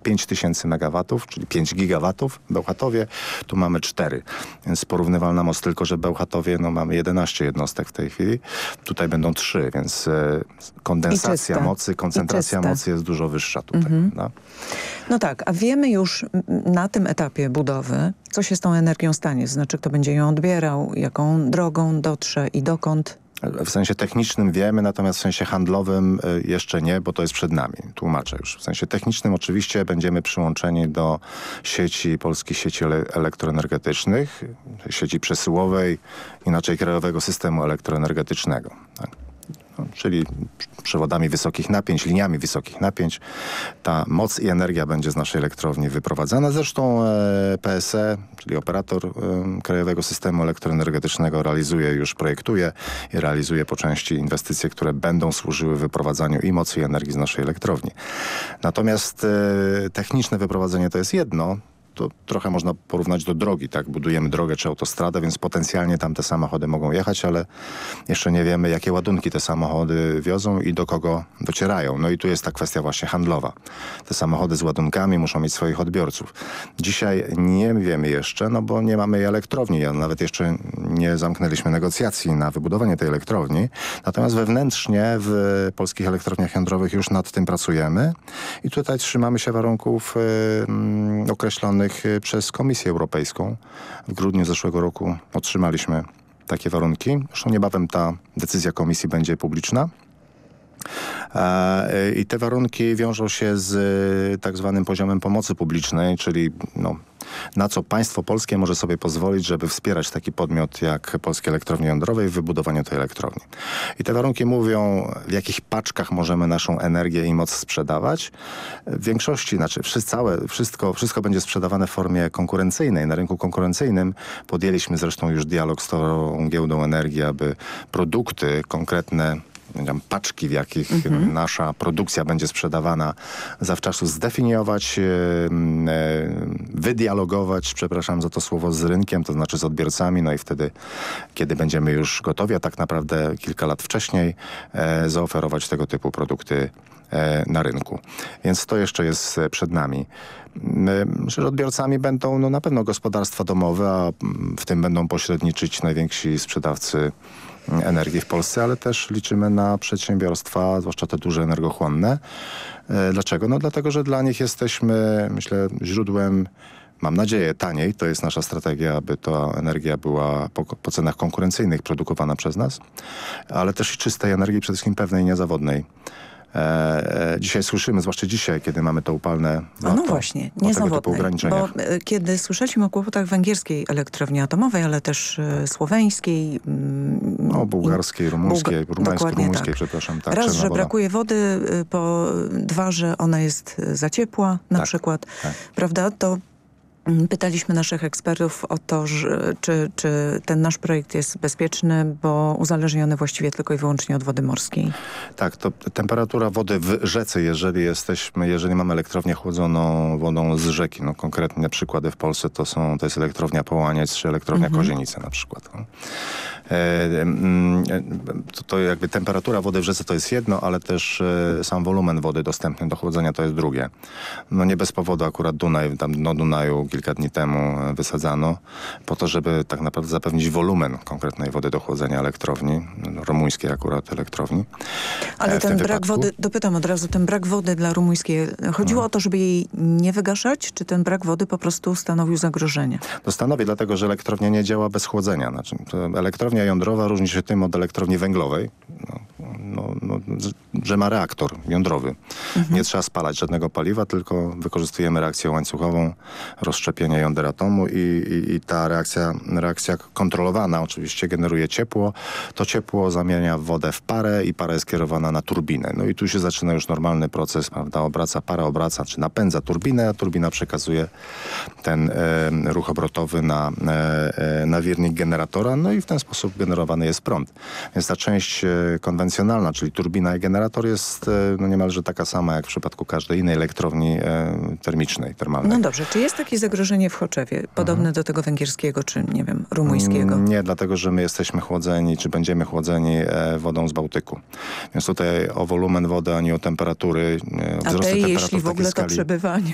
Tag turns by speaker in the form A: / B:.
A: 5000 megawatów, czyli 5 gigawatów w Bełchatowie. Tu mamy 4. Więc porównywalna moc, tylko że w Bełchatowie mamy 11 jednostek w tej chwili. Tutaj będą 3, więc kondensacja mocy, koncentracja mocy jest dużo wyższa tutaj.
B: No tak, a wiemy już na tym etapie budowy, co się z tą energią stanie. Znaczy, kto będzie ją odbierał, jaką drogą dotrze i dokąd?
A: W sensie technicznym wiemy, natomiast w sensie handlowym jeszcze nie, bo to jest przed nami. Tłumaczę już. W sensie technicznym oczywiście będziemy przyłączeni do sieci, polskich sieci elektroenergetycznych, sieci przesyłowej, inaczej krajowego systemu elektroenergetycznego. Tak? Czyli przewodami wysokich napięć, liniami wysokich napięć. Ta moc i energia będzie z naszej elektrowni wyprowadzana. Zresztą PSE, czyli operator krajowego systemu elektroenergetycznego projektuje i realizuje po części inwestycje, które będą służyły wyprowadzaniu i mocy i energii z naszej elektrowni. Natomiast techniczne wyprowadzenie to jest jedno. To trochę można porównać do drogi, tak? Budujemy drogę czy autostradę, więc potencjalnie tam te samochody mogą jechać, ale jeszcze nie wiemy, jakie ładunki te samochody wiozą i do kogo docierają. No i tu jest ta kwestia właśnie handlowa. Te samochody z ładunkami muszą mieć swoich odbiorców. Dzisiaj nie wiemy jeszcze, no bo nie mamy elektrowni. Nawet jeszcze nie zamknęliśmy negocjacji na wybudowanie tej elektrowni. Natomiast wewnętrznie w polskich elektrowniach jądrowych już nad tym pracujemy i tutaj trzymamy się warunków określonych przez Komisję Europejską. W grudniu zeszłego roku otrzymaliśmy takie warunki. Zresztą niebawem ta decyzja Komisji będzie publiczna. I te warunki wiążą się z tak zwanym poziomem pomocy publicznej, czyli na co państwo polskie może sobie pozwolić, żeby wspierać taki podmiot jak Polskie Elektrownie Jądrowe w wybudowaniu tej elektrowni. I te warunki mówią, w jakich paczkach możemy naszą energię i moc sprzedawać. W większości, wszystko będzie sprzedawane w formie konkurencyjnej. Na rynku konkurencyjnym podjęliśmy zresztą już dialog z tą giełdą energii, aby produkty konkretne, paczki, w jakich nasza produkcja będzie sprzedawana, zawczasu zdefiniować, wydialogować, przepraszam za to słowo, z rynkiem, to znaczy z odbiorcami, no i wtedy, kiedy będziemy już gotowi, a tak naprawdę kilka lat wcześniej, zaoferować tego typu produkty na rynku. Więc to jeszcze jest przed nami. Myślę, że odbiorcami będą na pewno gospodarstwa domowe, a w tym będą pośredniczyć najwięksi sprzedawcy energii w Polsce, ale też liczymy na przedsiębiorstwa, zwłaszcza te duże energochłonne. Dlaczego? No dlatego, że dla nich jesteśmy, myślę, źródłem, mam nadzieję, taniej. To jest nasza strategia, aby ta energia była po cenach konkurencyjnych produkowana przez nas, ale też i czystej energii, przede wszystkim pewnej, niezawodnej. Dzisiaj słyszymy, zwłaszcza dzisiaj, kiedy mamy to upalne lato,
B: no właśnie, niezawodnej, bo kiedy słyszeliśmy o kłopotach węgierskiej elektrowni atomowej, ale też słoweńskiej,
A: bułgarskiej, rumuńskiej, rumuńskiej, przepraszam. Tak,
B: raz, że brakuje wody, po dwa, że ona jest za ciepła na przykład, prawda, to pytaliśmy naszych ekspertów o to, czy ten nasz projekt jest bezpieczny, bo uzależniony właściwie tylko i wyłącznie od wody morskiej. Tak, to temperatura wody w rzece, jeżeli mamy elektrownię chłodzoną wodą z rzeki, konkretnie przykłady w Polsce to jest elektrownia Połaniec czy elektrownia Kozienice na przykład. To jakby temperatura wody w rzece to jest jedno, ale też sam wolumen wody dostępny do chłodzenia to jest drugie. Nie bez powodu akurat Dunaj, tam dno Dunaju kilka dni temu wysadzano po to, żeby tak naprawdę zapewnić wolumen konkretnej wody do chłodzenia elektrowni, rumuńskiej akurat elektrowni. Ale ten brak wody, dopytam od razu, ten brak wody dla rumuńskiej, chodziło o to, żeby jej nie wygaszać, czy ten brak wody po prostu stanowił zagrożenie? To stanowi, dlatego że elektrownia nie działa bez chłodzenia. Znaczy, elektrownia jądrowa różni się tym od elektrowni węglowej, że ma reaktor jądrowy. Nie trzeba spalać żadnego paliwa, tylko wykorzystujemy reakcję łańcuchową, rozszczepienie jąder atomu i ta reakcja kontrolowana oczywiście generuje ciepło. To ciepło zamienia wodę w parę i para jest kierowana na turbinę. No i tu się zaczyna już normalny proces, prawda? Para obraca, czy napędza turbinę, a turbina przekazuje ten ruch obrotowy na wirnik generatora, no i w ten sposób generowany jest prąd. Więc ta część konwencjonalna, czyli turbina i generator jest niemalże taka sama jak w przypadku każdej innej elektrowni termalnej. No dobrze, czy jest takie zagrożenie w Choczewie, podobne do tego węgierskiego, czy nie wiem, rumuńskiego? Nie, dlatego że my jesteśmy chłodzeni, czy będziemy chłodzeni wodą z Bałtyku. Więc tutaj o wolumen wody, ani o temperatury, wzrosty temperatur jeśli w ogóle to przebywanie